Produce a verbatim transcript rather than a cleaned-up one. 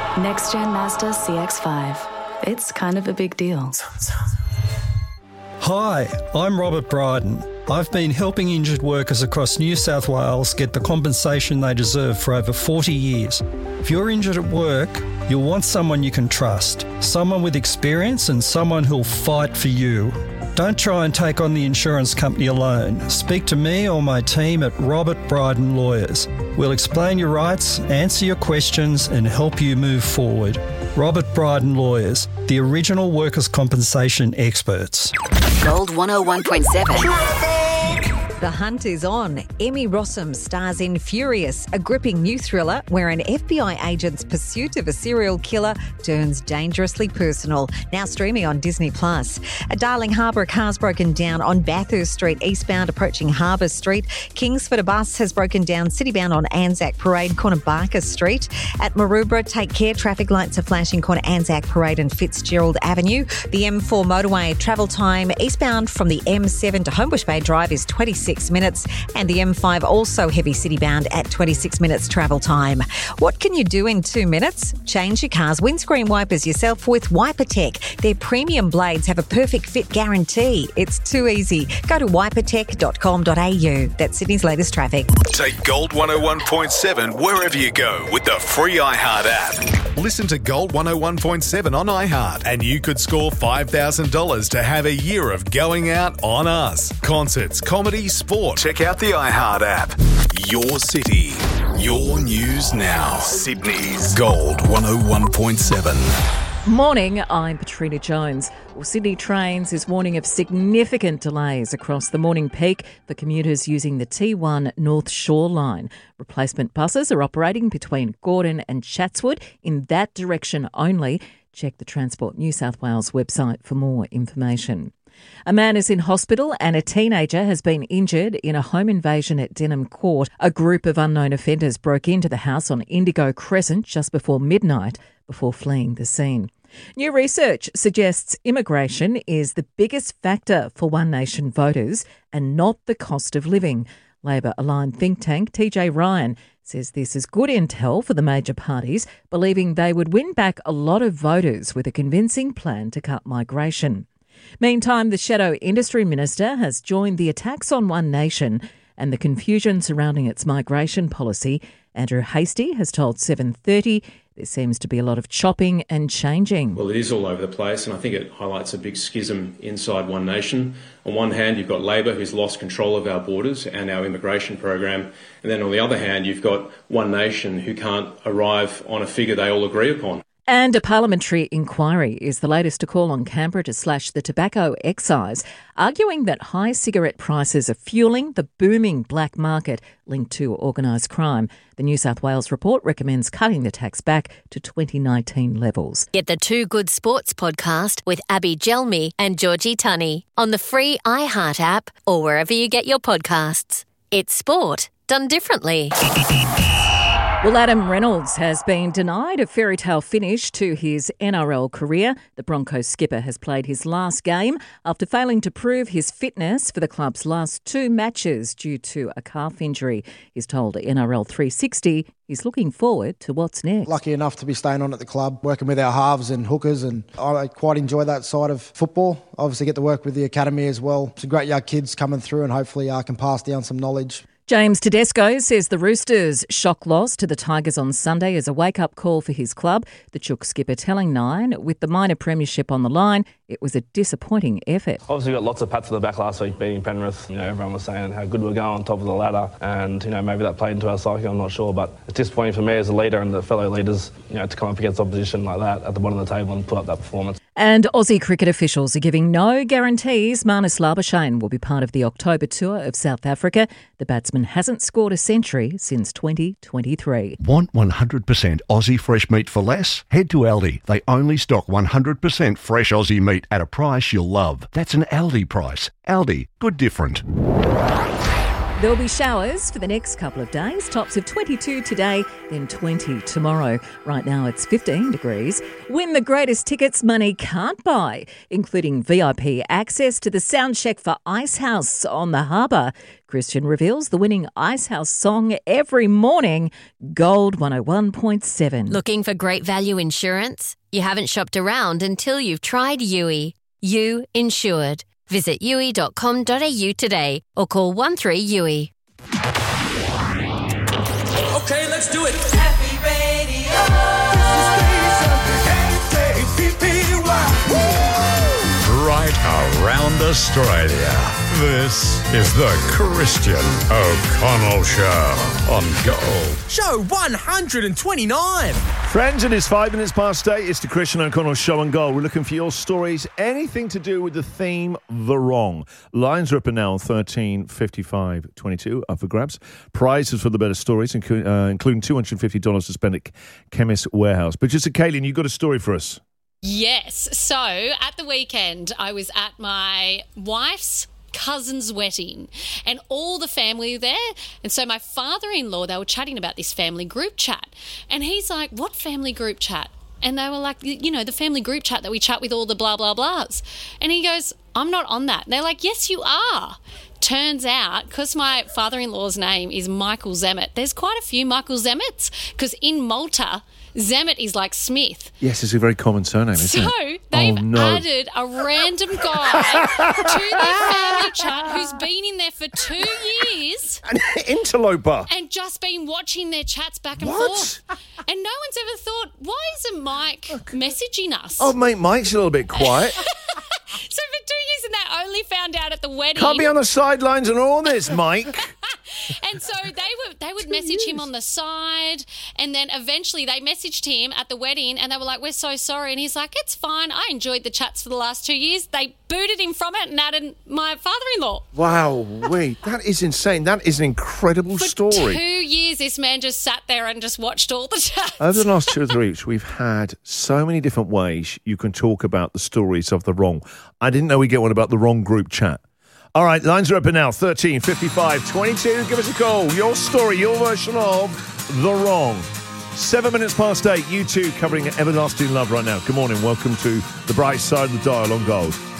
Next Gen Mazda C X five. It's kind of a big deal. Hi, I'm Robert Bryden. I've been helping injured workers across New South Wales get the compensation they deserve for over forty years. If you're injured at work, you'll want someone you can trust, someone with experience and someone who'll fight for you. Don't try and take on the insurance company alone. Speak to me or my team at Robert Bryden Lawyers. We'll explain your rights, answer your questions and help you move forward. Robert Bryden Lawyers, the original workers' compensation experts. Gold one oh one point seven. The hunt is on. Emmy Rossum stars in Furious, a gripping new thriller where an F B I agent's pursuit of a serial killer turns dangerously personal. Now streaming on Disney Plus. At Darling Harbour, a car's broken down on Bathurst Street, eastbound approaching Harbour Street. Kingsford, a bus has broken down citybound on Anzac Parade, corner Barker Street. At Maroubra, take care. Traffic lights are flashing corner Anzac Parade and Fitzgerald Avenue. The M four motorway travel time eastbound from the M seven to Homebush Bay Drive is twenty-six minutes, and the M five also heavy citybound at twenty-six minutes travel time. What can you do in two minutes? Change your car's windscreen wipers yourself with WiperTech. Their premium blades have a perfect fit guarantee. It's too easy. Go to wiper tech dot com dot a u. That's Sydney's latest traffic. Take Gold one oh one point seven wherever you go with the free iHeart app. Listen to Gold one oh one point seven on iHeart and you could score five thousand dollars to have a year of going out on us. Concerts, comedy, sport. Check out the iHeart app. Your city, your news now. Sydney's Gold one oh one point seven. Morning, I'm Katrina Jones. Well, Sydney Trains is warning of significant delays across the morning peak for commuters using the T one North Shore line. Replacement buses are operating between Gordon and Chatswood in that direction only. Check the Transport New South Wales website for more information. A man is in hospital and a teenager has been injured in a home invasion at Denham Court. A group of unknown offenders broke into the house on Indigo Crescent just before midnight before fleeing the scene. New research suggests immigration is the biggest factor for One Nation voters and not the cost of living. Labor-aligned think tank T J Ryan says this is good intel for the major parties, believing they would win back a lot of voters with a convincing plan to cut migration. Meantime, the Shadow Industry Minister has joined the attacks on One Nation and the confusion surrounding its migration policy. Andrew Hastie has told seven thirty there seems to be a lot of chopping and changing. Well, it is all over the place, and I think it highlights a big schism inside One Nation. On one hand, you've got Labor, who's lost control of our borders and our immigration program, and then on the other hand, you've got One Nation, who can't arrive on a figure they all agree upon. And a parliamentary inquiry is the latest to call on Canberra to slash the tobacco excise, arguing that high cigarette prices are fueling the booming black market linked to organised crime. The New South Wales report recommends cutting the tax back to twenty nineteen levels. Get the Two Good Sports podcast with Abby Gelmi and Georgie Tunney on the free iHeart app or wherever you get your podcasts. It's sport done differently. Well, Adam Reynolds has been denied a fairy tale finish to his N R L career. The Broncos skipper has played his last game after failing to prove his fitness for the club's last two matches due to a calf injury. He's told N R L three sixty he's looking forward to what's next. Lucky enough to be staying on at the club, working with our halves and hookers, and I quite enjoy that side of football. Obviously get to work with the academy as well. Some great young kids coming through and hopefully I can pass down some knowledge. James Tedesco says the Roosters' shock loss to the Tigers on Sunday is a wake-up call for his club. The Chook skipper telling Nine, with the minor premiership on the line, it was a disappointing effort. Obviously, we got lots of pats on the back last week beating Penrith. You know, everyone was saying how good we're going on top of the ladder, and you know maybe that played into our psyche. I'm not sure, but it's disappointing for me as a leader and the fellow leaders, you know, to come up against opposition like that at the bottom of the table and put up that performance. And Aussie cricket officials are giving no guarantees Marnus Labuschagne will be part of the October tour of South Africa. The batsman hasn't scored a century since twenty twenty-three. Want one hundred percent Aussie fresh meat for less? Head to Aldi. They only stock one hundred percent fresh Aussie meat at a price you'll love. That's an Aldi price. Aldi, good different. There'll be showers for the next couple of days. Tops of twenty-two today, then twenty tomorrow. Right now it's fifteen degrees. Win the greatest tickets money can't buy, including V I P access to the sound check for Icehouse on the Harbour. Christian reveals the winning Icehouse song every morning. Gold one oh one point seven. Looking for great value insurance? You haven't shopped around until you've tried U I. You Insured. Visit U I dot com dot a u today or call one three U I. Okay, let's do it. Happy Radio. Right around Australia. This is the Christian O'Connell Show on Gold. Show one hundred twenty-nine. Friends, it is five minutes past eight. It's the Christian O'Connell Show on Gold. We're looking for your stories, anything to do with the theme, the wrong. Lines are up and now on thirteen fifty-five twenty-two up for grabs. Prizes for the better stories, including, uh, including two hundred fifty dollars to spend at Chemist Warehouse. But just, Kayleen, you've got a story for us. Yes. So at the weekend, I was at my wife's cousin's wedding and all the family were there. And so my father-in-law, they were chatting about this family group chat. And he's like, what family group chat? And they were like, you know, the family group chat that we chat with all the blah, blah, blahs. And he goes, I'm not on that. And they're like, yes, you are. Turns out, because my father-in-law's name is Michael Zemmet, there's quite a few Michael Zemmets, because in Malta, Zemmet is like Smith. Yes, it's a very common surname, isn't so it? So they've oh, no. added a random guy to their family chat who's been in there for two years. An interloper. And just been watching their chats back and what? forth. And no one's ever thought, why isn't Mike okay. messaging us? Oh, mate, Mike's a little bit quiet. So for two years, and they only found out at the wedding. Can't be on the sidelines and all this, Mike. And so they were they would message him on the side, and then eventually they messaged him at the wedding, and they were like, we're so sorry. And he's like, it's fine. I enjoyed the chats for the last two years. They booted him from it and added my father-in-law. Wow, wait, that is insane. That is an incredible for story. For two years, this man just sat there and just watched all the chats. Over the last two or three weeks, we've had so many different ways you can talk about the stories of the wrong. I didn't know we get one about the wrong group chat. All right, lines are open now, thirteen fifty-five twenty-two. Give us a call. Your story, your version of the wrong. Seven minutes past eight, you two covering everlasting love right now. Good morning. Welcome to the bright side of the dial on Gold.